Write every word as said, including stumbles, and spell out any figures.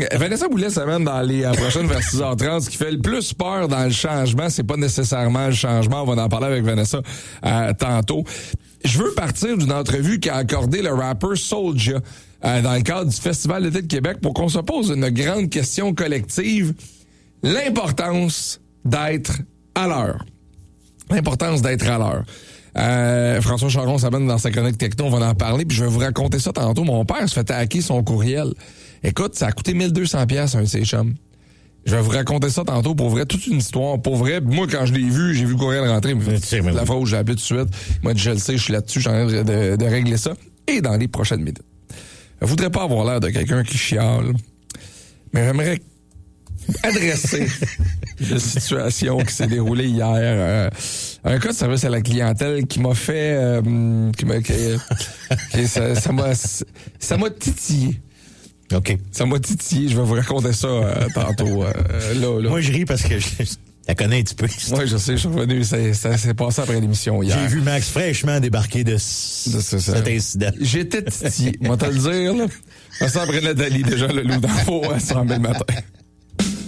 Vanessa Boulet s'amène dans les euh, prochaines vers six heures trente. Ce qui fait le plus peur dans le changement, c'est pas nécessairement le changement. On va en parler avec Vanessa euh, tantôt. Je veux partir d'une entrevue qu'a accordé le rappeur Soulja euh, dans le cadre du Festival d'été de Québec pour qu'on se pose une grande question collective. L'importance d'être à l'heure. L'importance d'être à l'heure. Euh, François Charon s'amène dans sa chronique techno, on va en parler, puis je vais vous raconter ça tantôt. Mon père se fait hacker son courriel. Écoute, ça a coûté mille deux cents dollars un de ses chums. Je vais vous raconter ça tantôt, pour vrai, toute une histoire. Pour vrai, moi, quand je l'ai vu, j'ai vu le courriel rentrer. C'est la fois où j'ai appelé tout de suite. Moi, je le sais, je suis là-dessus, j'ai envie de, de, de régler ça. Et dans les prochaines minutes. Je voudrais pas avoir l'air de quelqu'un qui chiale, mais j'aimerais adresser la situation qui s'est déroulée hier. Euh, un cas de service à la clientèle qui m'a fait... Euh, qui m'a, qui, qui, ça, ça m'a ça m'a titillé. OK. Ça m'a titillé. Je vais vous raconter ça euh, tantôt. Euh, là, là. Moi, je ris parce que je la connais un petit peu. Oui, je sais. Je suis revenu. Ça, ça s'est passé après l'émission hier. J'ai vu Max fraîchement débarquer de, c- de cet incident. J'étais titillé. Moi, te le dire, là. Ça après Nathalie, déjà le loup d'info à cent mille le matin.